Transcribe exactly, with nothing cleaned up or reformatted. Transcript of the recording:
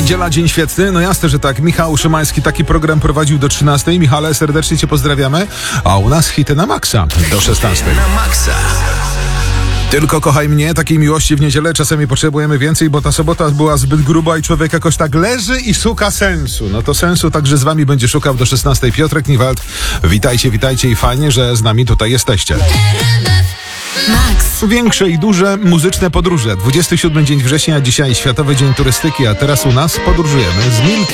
Niedziela, dzień świetny. No jasne, że tak. Michał Szymański taki program prowadził do trzynastej. Michale, serdecznie cię pozdrawiamy. A u nas hity na maksa do szesnastej. Na maksa. Tylko kochaj mnie, takiej miłości w niedzielę czasami potrzebujemy więcej, bo ta sobota była zbyt gruba i człowiek jakoś tak leży i szuka sensu. No to sensu także z wami będzie szukał do szesnastej. Piotrek Niwald, witajcie, witajcie i fajnie, że z nami tutaj jesteście. Max. Większe i duże muzyczne podróże. dwudziesty siódmy dzień września, dzisiaj Światowy Dzień Turystyki, a teraz u nas podróżujemy z Milki.